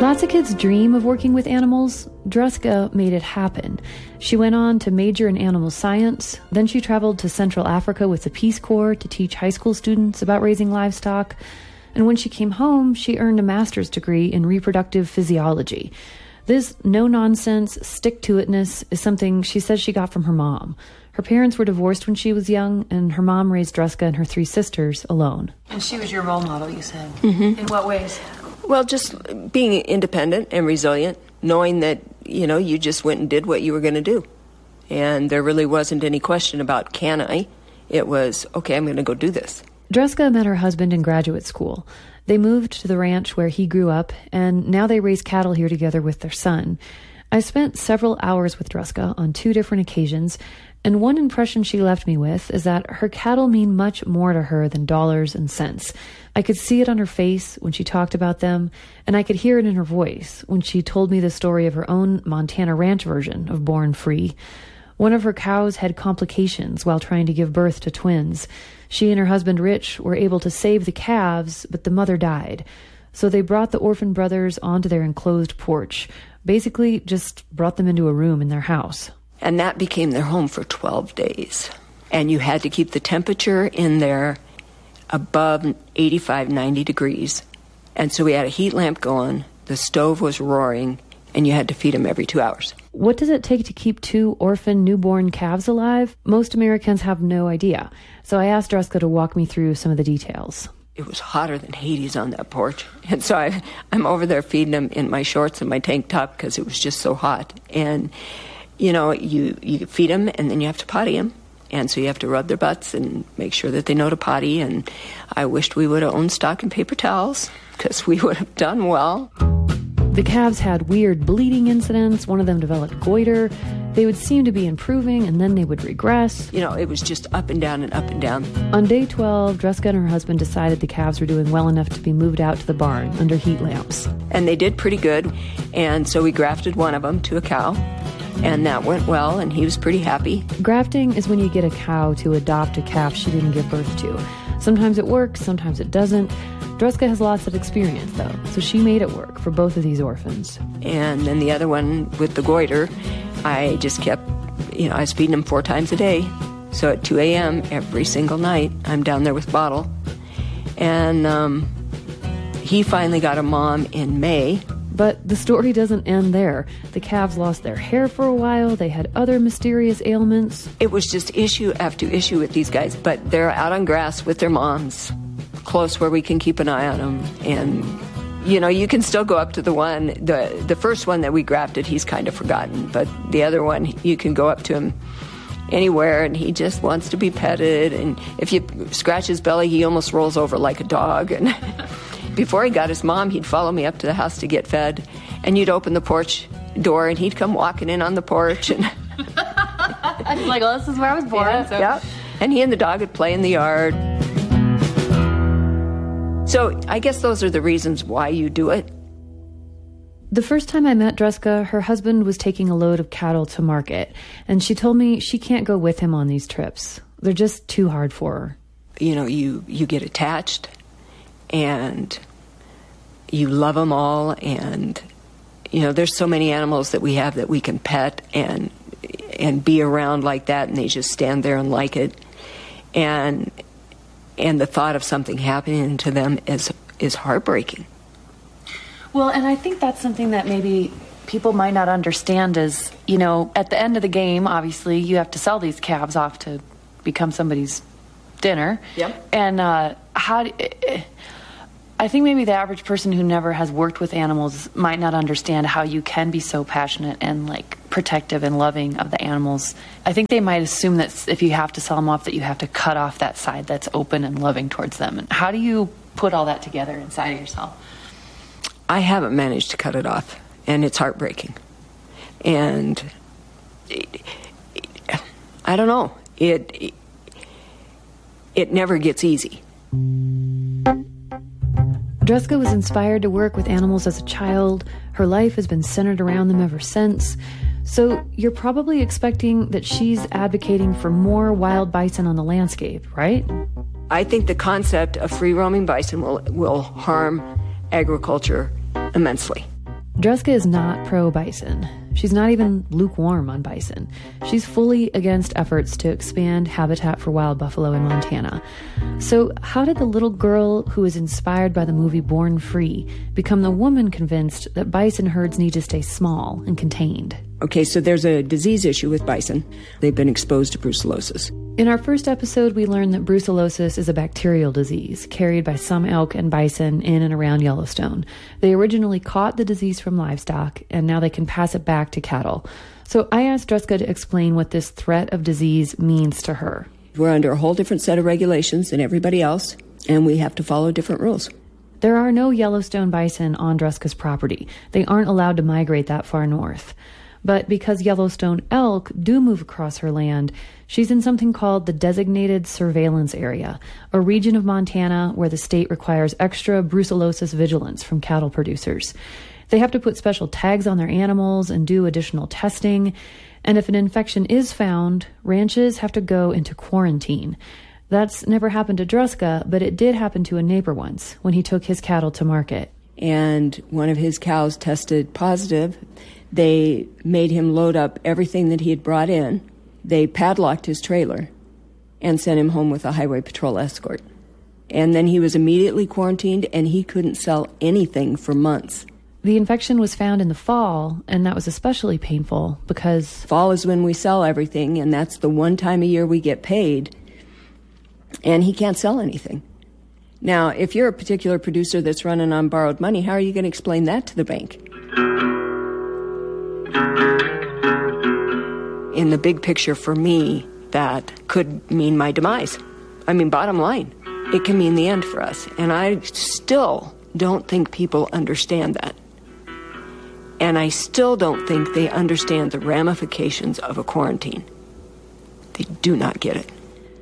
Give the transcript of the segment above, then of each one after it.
Lots of kids dream of working with animals. Druska made it happen. She went on to major in animal science. Then she traveled to Central Africa with the Peace Corps to teach high school students about raising livestock. And when she came home, she earned a master's degree in reproductive physiology. This no-nonsense, stick-to-itness is something she says she got from her mom. Her parents were divorced when she was young, and her mom raised Druska and her 3 sisters alone. And she was your role model, you said. Mm-hmm. In what ways? Well, just being independent and resilient, knowing that, you just went and did what you were going to do. And there really wasn't any question about can I. It was, okay, I'm going to go do this. Druska met her husband in graduate school. They moved to the ranch where he grew up, and now they raise cattle here together with their son. I spent several hours with Druska on 2 different occasions, and one impression she left me with is that her cattle mean much more to her than dollars and cents. I could see it on her face when she talked about them, and I could hear it in her voice when she told me the story of her own Montana ranch version of Born Free. One of her cows had complications while trying to give birth to twins. She and her husband Rich were able to save the calves, but the mother died. So they brought the orphan brothers onto their enclosed porch, basically just brought them into a room in their house. And that became their home for 12 days. And you had to keep the temperature in there above 85, 90 degrees. And so we had a heat lamp going, the stove was roaring, and you had to feed them every 2 hours. What does it take to keep 2 orphan newborn calves alive? Most Americans have no idea. So I asked Druska to walk me through some of the details. It was hotter than Hades on that porch. And so I'm over there feeding them in my shorts and my tank top because it was just so hot. And, you feed them and then you have to potty them. And so you have to rub their butts and make sure that they know to potty. And I wished we would have owned stock and paper towels because we would have done well. The calves had weird bleeding incidents. One of them developed goiter. They would seem to be improving, and then they would regress. It was just up and down and up and down. On day 12, Druska and her husband decided the calves were doing well enough to be moved out to the barn under heat lamps. And they did pretty good, and so we grafted one of them to a cow, and that went well, and he was pretty happy. Grafting is when you get a cow to adopt a calf she didn't give birth to. Sometimes it works, sometimes it doesn't. Druska has lots of experience, though, so she made it work for both of these orphans. And then the other one with the goiter, I just kept, I was feeding him 4 times a day. So at 2 a.m. every single night, I'm down there with bottle. And he finally got a mom in May. But the story doesn't end there. The calves lost their hair for a while. They had other mysterious ailments. It was just issue after issue with these guys. But they're out on grass with their moms, close where we can keep an eye on them. And, you can still go up to the one, the first one that we grafted, he's kind of forgotten. But the other one, you can go up to him anywhere, and he just wants to be petted. And if you scratch his belly, he almost rolls over like a dog. And before he got his mom, he'd follow me up to the house to get fed. And you'd open the porch door, and he'd come walking in on the porch. And I was like, well, this is where I was born. Yeah, so. Yeah. And he and the dog would play in the yard. So I guess those are the reasons why you do it. The first time I met Druska, her husband was taking a load of cattle to market, and she told me she can't go with him on these trips. They're just too hard for her. You get attached, and you love them all, and, there's so many animals that we have that we can pet and be around like that, and they just stand there and like it. And the thought of something happening to them is heartbreaking. Well, and I think that's something that maybe people might not understand is, at the end of the game, obviously, you have to sell these calves off to become somebody's dinner. Yep. And I think maybe the average person who never has worked with animals might not understand how you can be so passionate and protective and loving of the animals. I think they might assume that if you have to sell them off, that you have to cut off that side that's open and loving towards them. And how do you put all that together inside of yourself? I haven't managed to cut it off, and it's heartbreaking. And I don't know. It never gets easy. Druska was inspired to work with animals as a child. Her life has been centered around them ever since. So you're probably expecting that she's advocating for more wild bison on the landscape, right? I think the concept of free-roaming bison will harm agriculture immensely. Druska is not pro-bison. She's not even lukewarm on bison. She's fully against efforts to expand habitat for wild buffalo in Montana. So how did the little girl who was inspired by the movie Born Free become the woman convinced that bison herds need to stay small and contained? Okay, so there's a disease issue with bison. They've been exposed to brucellosis. In our first episode, we learned that brucellosis is a bacterial disease carried by some elk and bison in and around Yellowstone. They originally caught the disease from livestock, and now they can pass it back to cattle. So I asked Druska to explain what this threat of disease means to her. We're under a whole different set of regulations than everybody else, and we have to follow different rules. There are no Yellowstone bison on Druska's property. They aren't allowed to migrate that far north. But because Yellowstone elk do move across her land, she's in something called the Designated Surveillance Area, a region of Montana where the state requires extra brucellosis vigilance from cattle producers. They have to put special tags on their animals and do additional testing. And if an infection is found, ranches have to go into quarantine. That's never happened to Druska, but it did happen to a neighbor once when he took his cattle to market. And one of his cows tested positive. They made him load up everything that he had brought in. They padlocked his trailer and sent him home with a highway patrol escort. And then he was immediately quarantined, and he couldn't sell anything for months. The infection was found in the fall, and that was especially painful because... Fall is when we sell everything, and that's the one time a year we get paid, and he can't sell anything. Now, if you're a particular producer that's running on borrowed money, how are you going to explain that to the bank? In the big picture for me, that could mean my demise. I mean, bottom line, it can mean the end for us. And I still don't think people understand that. And I still don't think they understand the ramifications of a quarantine. They do not get it.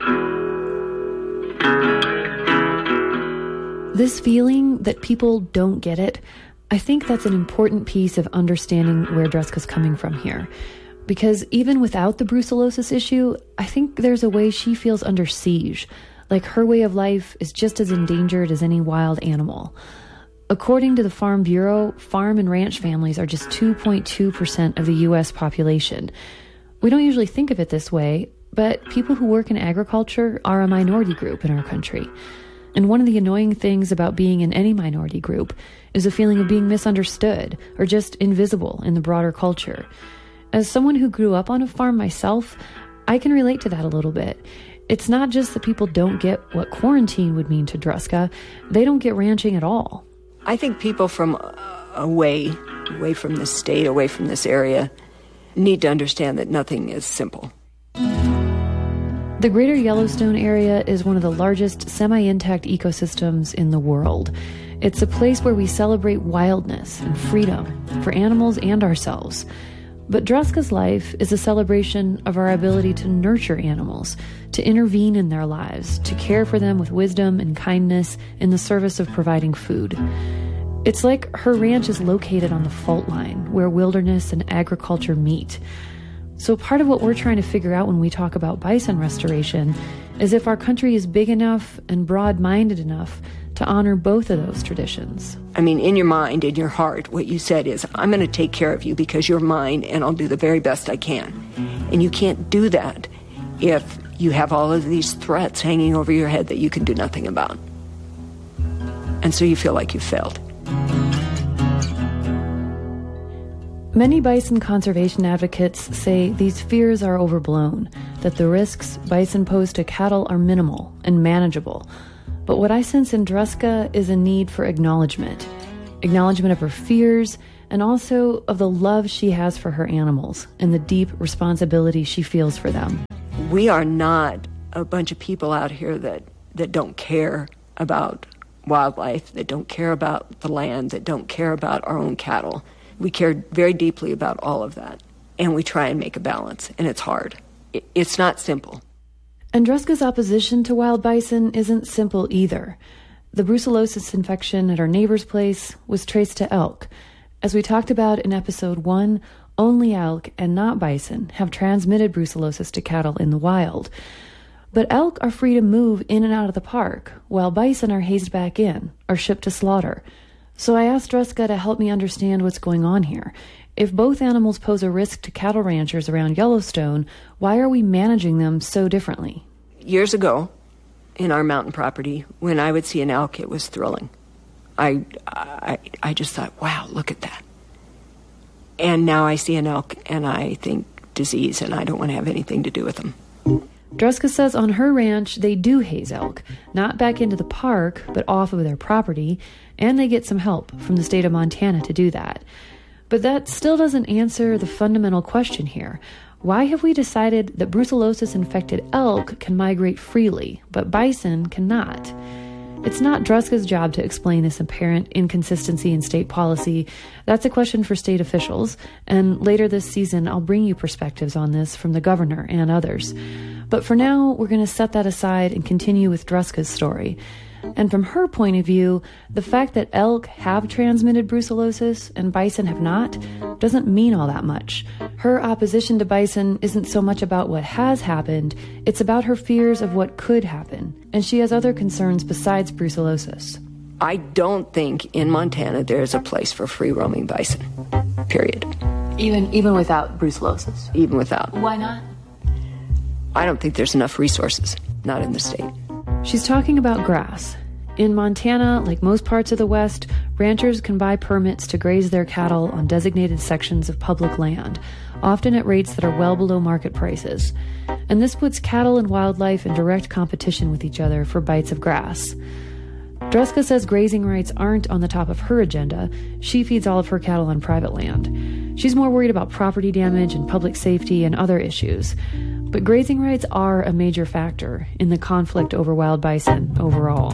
This feeling that people don't get it, I think that's an important piece of understanding where Druska's coming from here. Because even without the brucellosis issue, I think there's a way she feels under siege. Like her way of life is just as endangered as any wild animal. According to the Farm Bureau, farm and ranch families are just 2.2% of the U.S. population. We don't usually think of it this way, but people who work in agriculture are a minority group in our country. And one of the annoying things about being in any minority group is a feeling of being misunderstood or just invisible in the broader culture. As someone who grew up on a farm myself, I can relate to that a little bit. It's not just that people don't get what quarantine would mean to Druska, they don't get ranching at all. I think people from away from this state, away from this area, need to understand that nothing is simple. The Greater Yellowstone area is one of the largest semi-intact ecosystems in the world. It's a place where we celebrate wildness and freedom for animals and ourselves. But Druska's life is a celebration of our ability to nurture animals, to intervene in their lives, to care for them with wisdom and kindness in the service of providing food. It's like her ranch is located on the fault line where wilderness and agriculture meet. So part of what we're trying to figure out when we talk about bison restoration is if our country is big enough and broad-minded enough to honor both of those traditions. I mean, in your mind, in your heart, what you said is, I'm going to take care of you because you're mine and I'll do the very best I can. And you can't do that if you have all of these threats hanging over your head that you can do nothing about. And so you feel like you've failed. Many bison conservation advocates say these fears are overblown, that the risks bison pose to cattle are minimal and manageable. But what I sense in Druska is a need for acknowledgement of her fears and also of the love she has for her animals and the deep responsibility she feels for them. We are not a bunch of people out here that don't care about wildlife, that don't care about the land, that don't care about our own cattle. We care very deeply about all of that, and we try and make a balance, and it's hard. It's not simple. And Druska's opposition to wild bison isn't simple either. The brucellosis infection at our neighbor's place was traced to elk. As we talked about in episode 1, only elk and not bison have transmitted brucellosis to cattle in the wild. But elk are free to move in and out of the park, while bison are hazed back in or shipped to slaughter. So I asked Druska to help me understand what's going on here. If both animals pose a risk to cattle ranchers around Yellowstone, why are we managing them so differently? Years ago, in our mountain property, when I would see an elk, it was thrilling. I just thought, wow, look at that. And now I see an elk and I think disease, and I don't want to have anything to do with them. Druska says on her ranch they do haze elk, not back into the park, but off of their property, and they get some help from the state of Montana to do that. But that still doesn't answer the fundamental question here. Why have we decided that brucellosis-infected elk can migrate freely, but bison cannot? It's not Druska's job to explain this apparent inconsistency in state policy. That's a question for state officials, and later this season I'll bring you perspectives on this from the governor and others. But for now, we're going to set that aside and continue with Druska's story. And from her point of view, the fact that elk have transmitted brucellosis and bison have not doesn't mean all that much. Her opposition to bison isn't so much about what has happened, it's about her fears of what could happen. And she has other concerns besides brucellosis. I don't think in Montana there's a place for free-roaming bison, period. Even without brucellosis? Even without. Why not? I don't think there's enough resources, not in the state. She's talking about grass. In Montana, like most parts of the West, ranchers can buy permits to graze their cattle on designated sections of public land, often at rates that are well below market prices. And this puts cattle and wildlife in direct competition with each other for bites of grass. Druska says grazing rights aren't on the top of her agenda. She feeds all of her cattle on private land. She's more worried about property damage and public safety and other issues. But grazing rights are a major factor in the conflict over wild bison overall.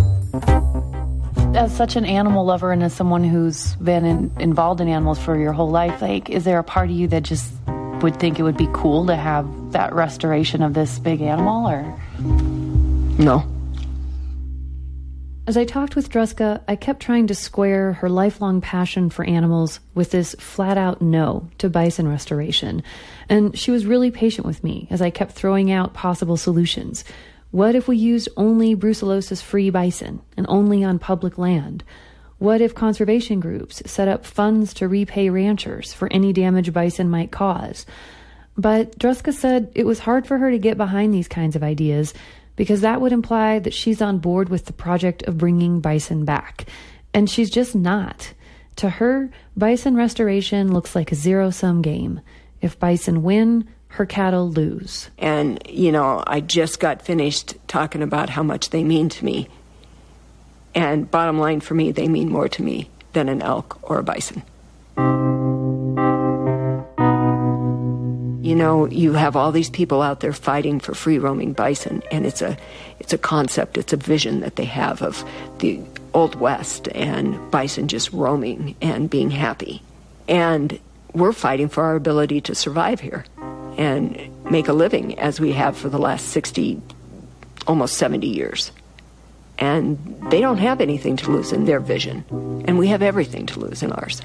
As such an animal lover and as someone who's been involved in animals for your whole life, like, is there a part of you that just would think it would be cool to have that restoration of this big animal, or? No. As I talked with Druska, I kept trying to square her lifelong passion for animals with this flat-out no to bison restoration. And she was really patient with me as I kept throwing out possible solutions. What if we used only brucellosis-free bison and only on public land? What if conservation groups set up funds to repay ranchers for any damage bison might cause? But Druska said it was hard for her to get behind these kinds of ideas because that would imply that she's on board with the project of bringing bison back. And she's just not. To her, bison restoration looks like a zero-sum game. If bison win, her cattle lose. And, you know, I just got finished talking about how much they mean to me. And bottom line for me, they mean more to me than an elk or a bison. You know, you have all these people out there fighting for free-roaming bison, and it's a concept, it's a vision that they have of the Old West and bison just roaming and being happy. And we're fighting for our ability to survive here and make a living as we have for the last 60, almost 70 years. And they don't have anything to lose in their vision, and we have everything to lose in ours.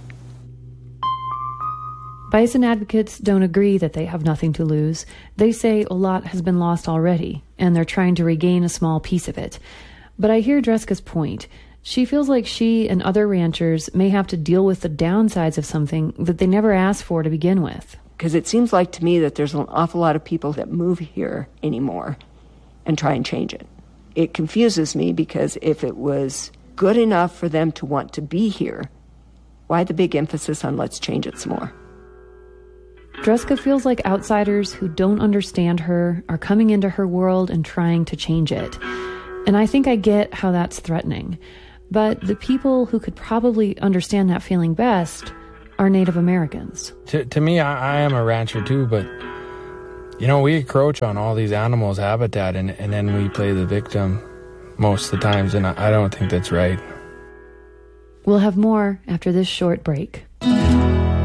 Bison advocates don't agree that they have nothing to lose. They say a lot has been lost already, and they're trying to regain a small piece of it. But I hear Druska's point. She feels like she and other ranchers may have to deal with the downsides of something that they never asked for to begin with. Because it seems like to me that there's an awful lot of people that move here anymore and try and change it. It confuses me because if it was good enough for them to want to be here, why the big emphasis on let's change it some more? Druska feels like outsiders who don't understand her are coming into her world and trying to change it. And I think I get how that's threatening. But the people who could probably understand that feeling best are Native Americans. To me, I am a rancher too, but, you know, we encroach on all these animals' habitat and then we play the victim most of the times, and I don't think that's right. We'll have more after this short break.